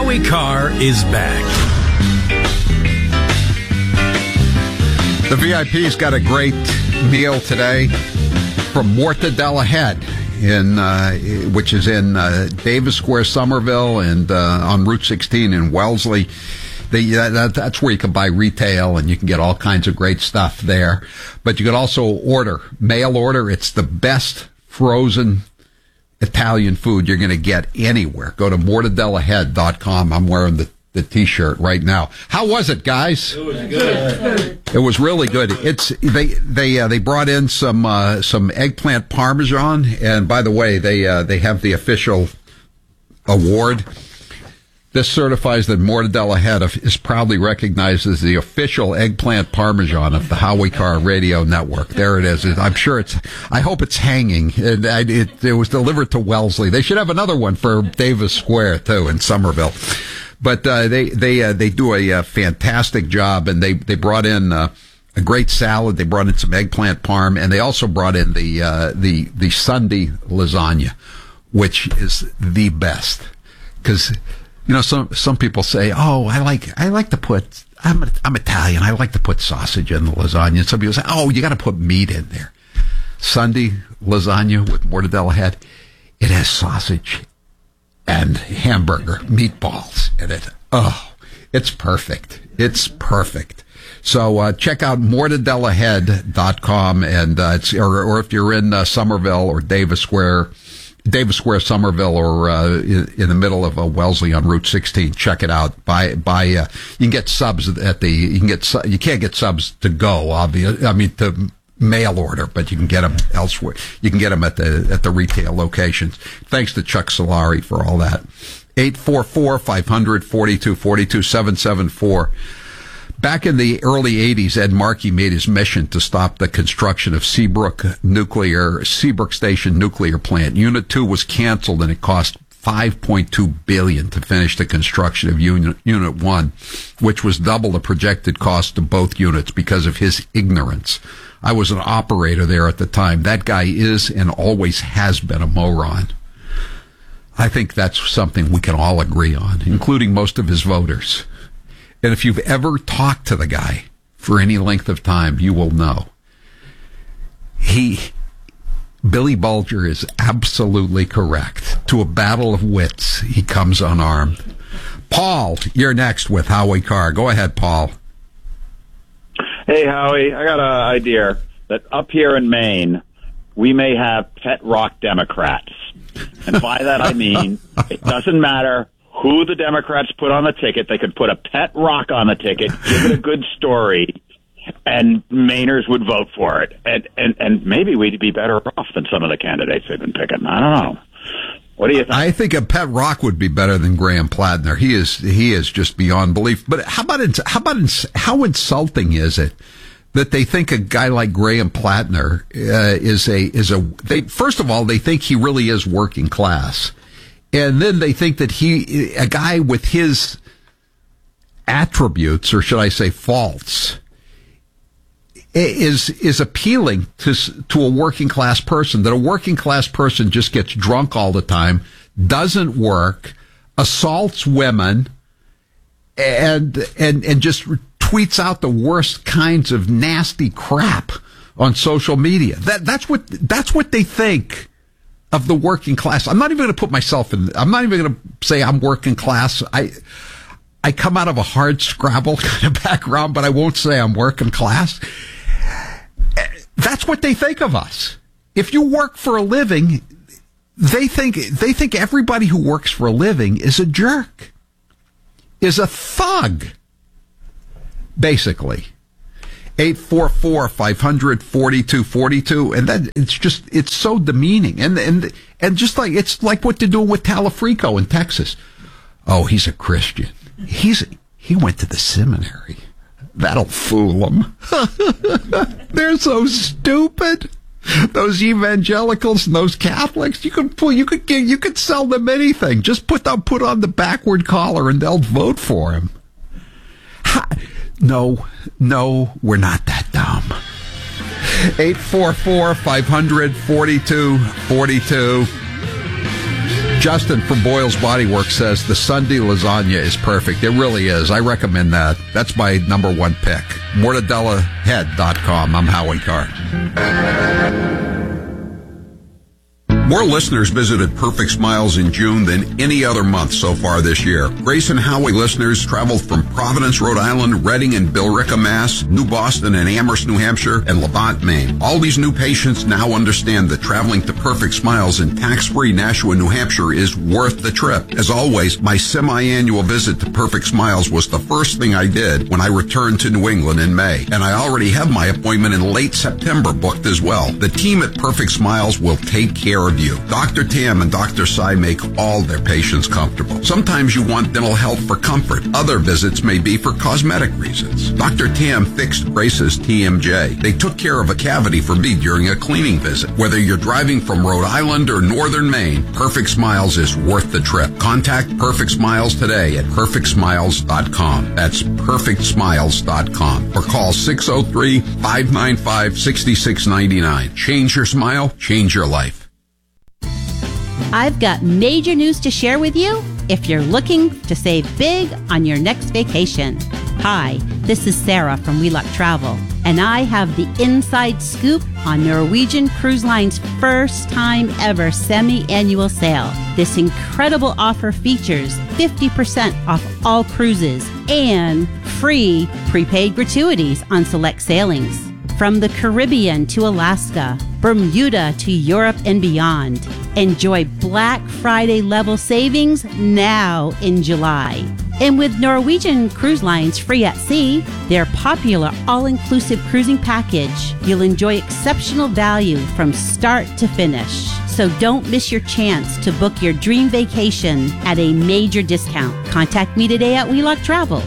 Howie Carr is back. The VIP's got a great meal today from Mortadella Head, which is in Davis Square, Somerville, and on Route 16 in Wellesley. That's where you can buy retail, and you can get all kinds of great stuff there. But you can also mail order. It's the best frozen Italian food you're going to get anywhere. Go to mortadellahead.com. I'm wearing the T-shirt right now. How was it, guys? It was good. It was really good. They brought in some eggplant parmesan, and by the way, they have the official award. This certifies that Mortadella Head is proudly recognized as the official eggplant parmesan of the Howie Carr Radio Network. There it is. I hope it's hanging. It was delivered to Wellesley. They should have another one for Davis Square too in Somerville. But they do a fantastic job, and they brought in a great salad. They brought in some eggplant parm, and they also brought in the Sunday lasagna, which is the best. Because some people say, "Oh, I like to put I'm Italian. I like to put sausage in the lasagna." And some people say, "Oh, you got to put meat in there." Sunday lasagna with Mortadella Head, it has sausage and hamburger meatballs in it. Oh, it's perfect. It's perfect. So check out mortadellahead.com, and or if you're in Somerville or Davis Square, Somerville, or in the middle of Wellesley on Route 16, check it out. You can get subs you can't get subs to go, obviously. I mean, to mail order, but you can get them elsewhere. You can get them at the retail locations. Thanks to Chuck Solari for all that. 844-500-4242, 774. Back in the early 80s, Ed Markey made his mission to stop the construction of Seabrook Station nuclear plant. Unit 2 was canceled, and it cost $5.2 billion to finish the construction of Unit 1, which was double the projected cost of both units because of his ignorance. I was an operator there at the time. That guy is and always has been a moron. I think that's something we can all agree on, including most of his voters. And if you've ever talked to the guy for any length of time, you will know. Billy Bulger is absolutely correct. To a battle of wits, he comes unarmed. Paul, you're next with Howie Carr. Go ahead, Paul. Hey, Howie, I got an idea that up here in Maine, we may have pet rock Democrats. And by that I mean, it doesn't matter who the Democrats put on the ticket. They could put a pet rock on the ticket, give it a good story, and Mainers would vote for it. And maybe we'd be better off than some of the candidates they've been picking. I don't know. What do you think? I think a pet rock would be better than Graham Plattner. He is just beyond belief. But how insulting is it that they think a guy like Graham Plattner first of all, they think he really is working class. And then they think that a guy with his attributes, or should I say faults, is appealing to a working class person, that a working class person just gets drunk all the time, doesn't work, assaults women, and just tweets out the worst kinds of nasty crap on social media. That's what they think of the working class. I'm not even going to put myself in. I'm not even going to say I'm working class. I come out of a hard scrabble kind of background, but I won't say I'm working class. That's what they think of us. If you work for a living, they think everybody who works for a living is a jerk, is a thug, basically. 844-500-4242, and then it's so demeaning, and just like it's like what they're doing with Talafrico in Texas. Oh, he's a Christian. He went to the seminary. That'll fool them. They're so stupid. Those evangelicals and those Catholics, you could sell them anything. Just put on the backward collar and they'll vote for him. No, we're not that dumb. 844-500-4242. Justin from Boyle's Body Works says the Sunday lasagna is perfect. It really is. I recommend that. That's my number one pick. Mortadellahead.com. I'm Howie Carr. More listeners visited Perfect Smiles in June than any other month so far this year. Grace and Howie listeners traveled from Providence, Rhode Island, Reading and Billerica, Mass., New Boston and Amherst, New Hampshire, and Levant, Maine. All these new patients now understand that traveling to Perfect Smiles in tax-free Nashua, New Hampshire is worth the trip. As always, my semi-annual visit to Perfect Smiles was the first thing I did when I returned to New England in May. And I already have my appointment in late September booked as well. The team at Perfect Smiles will take care of you. Dr. Tam and Dr. Sai make all their patients comfortable. Sometimes you want dental health for comfort. Other visits may be for cosmetic reasons. Dr. Tam fixed Grace's TMJ. They took care of a cavity for me during a cleaning visit. Whether you're driving from Rhode Island or Northern Maine, Perfect Smiles is worth the trip. Contact Perfect Smiles today at perfectsmiles.com. That's perfectsmiles.com. Or call 603-595-6699. Change your smile, change your life. I've got major news to share with you if you're looking to save big on your next vacation. Hi, this is Sarah from Wheelock Travel, and I have the inside scoop on Norwegian Cruise Line's first time ever semi-annual sale. This incredible offer features 50% off all cruises and free prepaid gratuities on select sailings. From the Caribbean to Alaska, Bermuda to Europe and beyond. Enjoy Black Friday level savings now in July. And with Norwegian Cruise Line's Free at Sea, their popular all-inclusive cruising package, you'll enjoy exceptional value from start to finish. So don't miss your chance to book your dream vacation at a major discount. Contact me today at Wheelock Travel,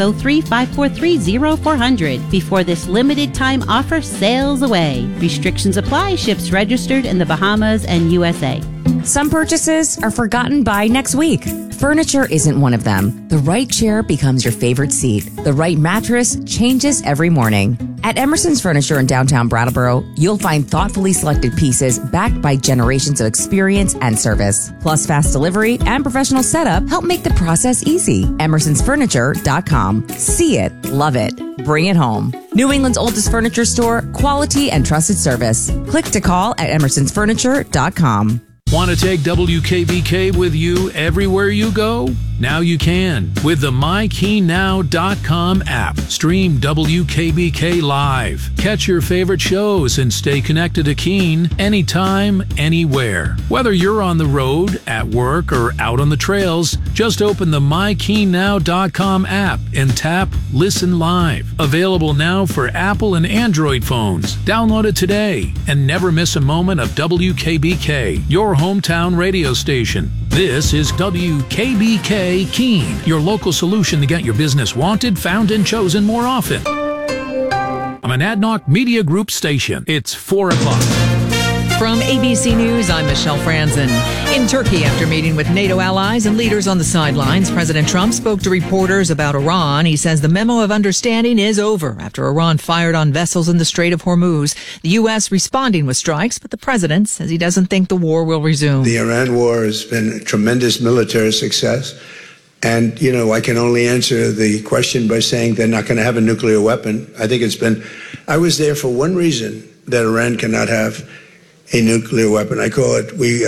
603-543-0400 before this limited time offer sails away. Restrictions apply. Ships registered in the Bahamas and USA. Some purchases are forgotten by next week. Furniture isn't one of them. The right chair becomes your favorite seat. The right mattress changes every morning. At Emerson's Furniture in downtown Brattleboro, you'll find thoughtfully selected pieces backed by generations of experience and service. Plus, fast delivery and professional setup help make the process easy. Emerson'sFurniture.com. See it, love it, bring it home. New England's oldest furniture store, quality and trusted service. Click to call at Emerson'sFurniture.com. Want to take WKBK with you everywhere you go? Now you can with the MyKeyNow.com app. Stream WKBK live. Catch your favorite shows and stay connected to Keene anytime, anywhere. Whether you're on the road, at work, or out on the trails, just open the MyKeyNow.com app and tap Listen Live. Available now for Apple and Android phones. Download it today and never miss a moment of WKBK, your hometown radio station. This is WKBK Keene, your local solution to get your business wanted, found, and chosen more often. I'm an Adnoc Media Group station. It's 4 o'clock. From ABC News, I'm Michelle Franzen. In Turkey, after meeting with NATO allies and leaders on the sidelines, President Trump spoke to reporters about Iran. He says the memo of understanding is over after Iran fired on vessels in the Strait of Hormuz. The U.S. responding with strikes, but the president says he doesn't think the war will resume. The Iran war has been a tremendous military success. And, I can only answer the question by saying they're not going to have a nuclear weapon. I was there for one reason, that Iran cannot have a nuclear weapon. I call it, we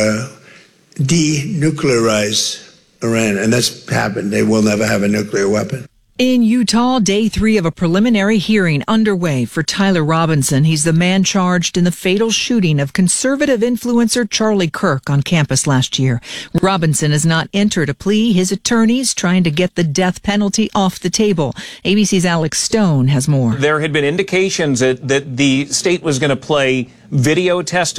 denuclearize Iran, and that's happened. They will never have a nuclear weapon. In Utah, day 3 of a preliminary hearing underway for Tyler Robinson. He's the man charged in the fatal shooting of conservative influencer Charlie Kirk on campus last year. Robinson has not entered a plea. His attorneys trying to get the death penalty off the table. ABC's Alex Stone has more. There had been indications that the state was going to play video testimony